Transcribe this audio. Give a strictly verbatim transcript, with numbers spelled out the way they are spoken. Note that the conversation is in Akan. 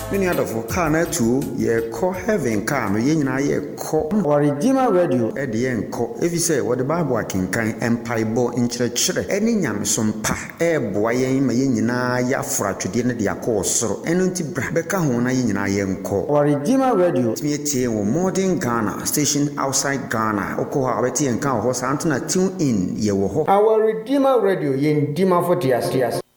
Many other for car na two ye call heaven car no yen na ye call or Redeemer Radio at the end call. If you say what the Bible can kind empire bo in church any yam some pa air boy ma yen na ya fra to the end of course so enti beka ho na yen na yen call or Redeemer Radio me tie wo modern Ghana station outside Ghana okoha abeti en kan ho sa antuna tune in ye wo ho. Our Redeemer Radio yen dima for tias tias.